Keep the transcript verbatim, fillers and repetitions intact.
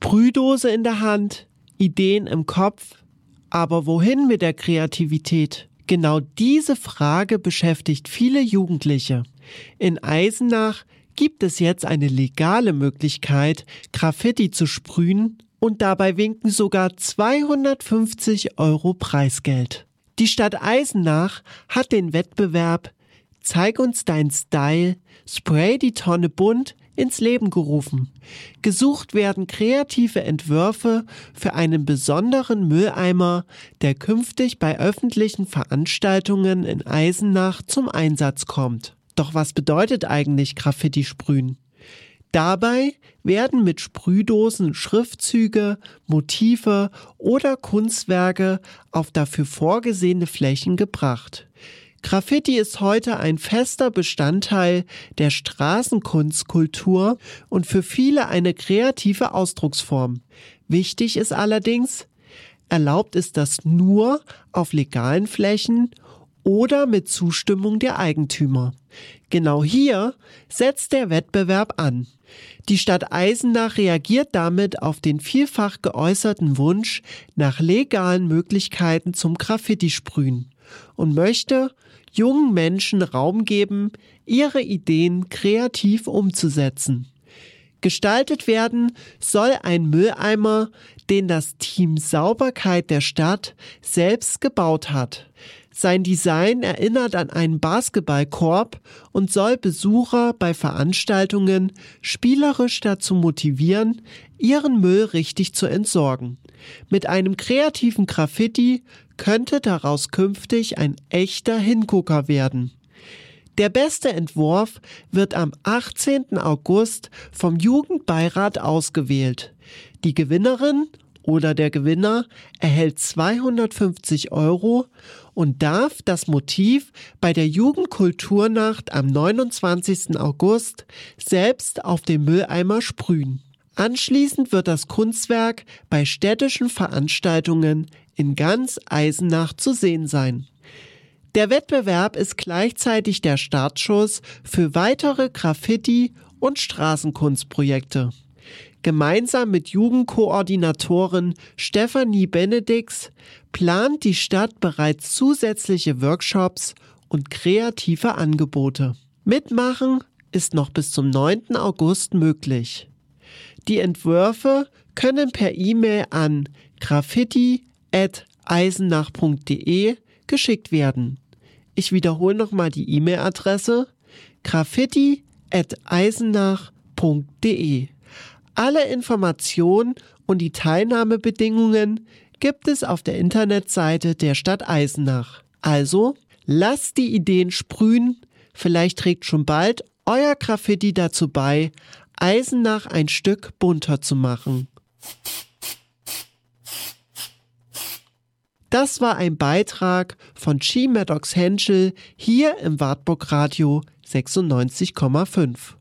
Sprühdose in der Hand, Ideen im Kopf, aber wohin mit der Kreativität? Genau diese Frage beschäftigt viele Jugendliche. In Eisenach gibt es jetzt eine legale Möglichkeit, Graffiti zu sprühen und dabei winken sogar zweihundertfünfzig Euro Preisgeld. Die Stadt Eisenach hat den Wettbewerb Zeig uns dein Style, Spray die Tonne bunt ins Leben gerufen. Gesucht werden kreative Entwürfe für einen besonderen Mülleimer, der künftig bei öffentlichen Veranstaltungen in Eisenach zum Einsatz kommt. Doch was bedeutet eigentlich Graffiti sprühen? Dabei werden mit Sprühdosen Schriftzüge, Motive oder Kunstwerke auf dafür vorgesehene Flächen gebracht. Graffiti ist heute ein fester Bestandteil der Straßenkunstkultur und für viele eine kreative Ausdrucksform. Wichtig ist allerdings, erlaubt ist das nur auf legalen Flächen oder mit Zustimmung der Eigentümer. Genau hier setzt der Wettbewerb an. Die Stadt Eisenach reagiert damit auf den vielfach geäußerten Wunsch nach legalen Möglichkeiten zum Graffiti-Sprühen und möchte jungen Menschen Raum geben, ihre Ideen kreativ umzusetzen. Gestaltet werden soll ein Mülleimer, den das Team Sauberkeit der Stadt selbst gebaut hat. Sein Design erinnert an einen Basketballkorb und soll Besucher bei Veranstaltungen spielerisch dazu motivieren, ihren Müll richtig zu entsorgen. Mit einem kreativen Graffiti könnte daraus künftig ein echter Hingucker werden. Der beste Entwurf wird am achtzehnten August vom Jugendbeirat ausgewählt. Die Gewinnerin oder der Gewinner erhält zweihundertfünfzig Euro und darf das Motiv bei der Jugendkulturnacht am neunundzwanzigsten August selbst auf dem Mülleimer sprühen. Anschließend wird das Kunstwerk bei städtischen Veranstaltungen in ganz Eisenach zu sehen sein. Der Wettbewerb ist gleichzeitig der Startschuss für weitere Graffiti- und Straßenkunstprojekte. Gemeinsam mit Jugendkoordinatorin Stefanie Benedix plant die Stadt bereits zusätzliche Workshops und kreative Angebote. Mitmachen ist noch bis zum neunten August möglich. Die Entwürfe können per E-Mail an graffiti at eisenach punkt de geschickt werden. Ich wiederhole nochmal die E-Mail-Adresse graffiti at eisenach punkt de. Alle Informationen und die Teilnahmebedingungen gibt es auf der Internetseite der Stadt Eisenach. Also, lasst die Ideen sprühen, vielleicht trägt schon bald euer Graffiti dazu bei, Eisenach ein Stück bunter zu machen. Das war ein Beitrag von G. Maddox Henschel hier im Wartburg Radio sechsundneunzig Komma fünf.